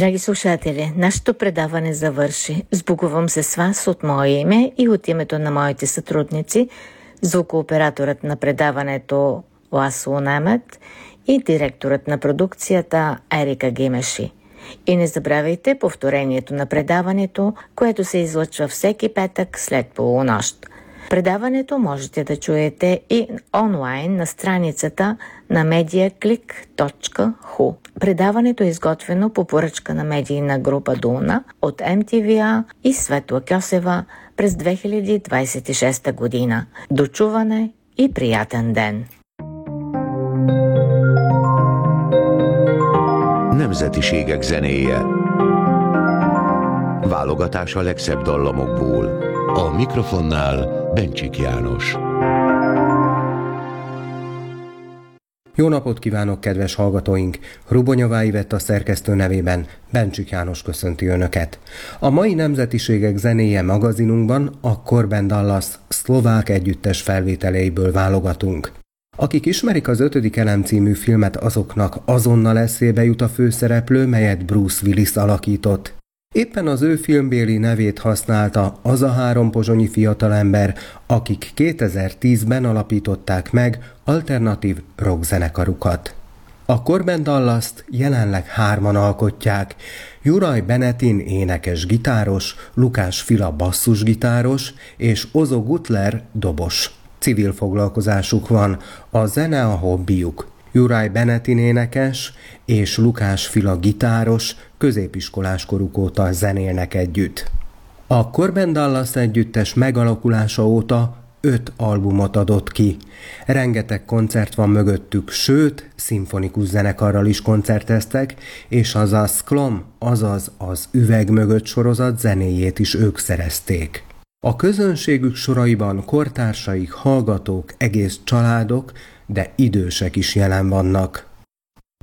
Драги слушатели, нашето предаване завърши. Сбогувам се с вас от мое име и от името на моите сътрудници, звукооператорът на предаването Ласло Немет и директорът на продукцията Ерика Гимеши. И не забравяйте повторението на предаването, което се излъчва всеки петък след полунощ. Предаването можете да чуете и онлайн на страницата на mediaclick.hu. Предаването е изготвено по поръчка на медийна група Дуна от MTVA и Светла Кьосева през 2026 година. До чуване и приятен ден! Nemzetiségek zenéje. Válogatás a legszebb dallamokból. A mikrofonnál Bencsik János. Jó napot kívánok, kedves hallgatóink! Rubonyová Ivett a szerkesztő nevében Bencsik János köszönti Önöket. A mai Nemzetiségek zenéje magazinunkban a Corbin Dallas szlovák együttes felvételeiből válogatunk. Akik ismerik az 5. elem című filmet, azoknak azonnal eszébe jut a főszereplő, melyet Bruce Willis alakított. Éppen az ő filmbéli nevét használta az a 3 pozsonyi fiatalember, akik 2010-ben alapították meg alternatív rockzenekarukat. A Corbin Dallast jelenleg 3-an alkotják: Juraj Benetin énekes-gitáros, Lukás Fila basszusgitáros és Ozo Gutler dobos. Civil foglalkozásuk van, a zene a hobbiuk. Juraj Benetin énekes és Lukás Fila gitáros, középiskolás koruk óta zenélnek együtt. A Corbin Dallas együttes megalakulása óta 5 albumot adott ki. Rengeteg koncert van mögöttük, sőt, szimfonikus zenekarral is koncerteztek, és az a Sklom, azaz az Üveg mögött sorozat zenéjét is ők szerezték. A közönségük soraiban kortársaik, hallgatók, egész családok, de idősek is jelen vannak.